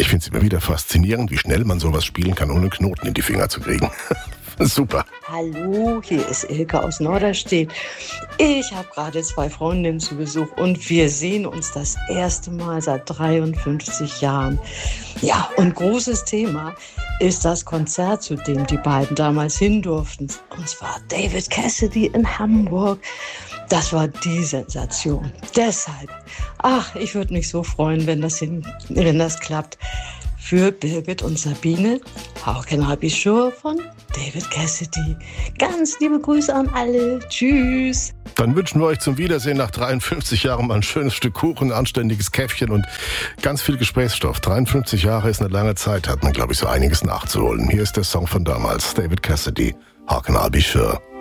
Ich finde es immer wieder faszinierend, wie schnell man sowas spielen kann, ohne Knoten in die Finger zu kriegen. Super. Hallo, hier ist Ilke aus Norderstedt. Ich habe gerade 2 Freundinnen zu Besuch und wir sehen uns das erste Mal seit 53 Jahren. Ja, und großes Thema ist das Konzert, zu dem die beiden damals hin durften. Und zwar David Cassidy in Hamburg. Das war die Sensation. Deshalb, ich würde mich so freuen, wenn das klappt. Für Birgit und Sabine, How Can I Be Sure von David Cassidy. Ganz liebe Grüße an alle. Tschüss. Dann wünschen wir euch zum Wiedersehen nach 53 Jahren mal ein schönes Stück Kuchen, ein anständiges Käffchen und ganz viel Gesprächsstoff. 53 Jahre ist eine lange Zeit, hat man, glaube ich, so einiges nachzuholen. Hier ist der Song von damals, David Cassidy, How Can I Be Sure.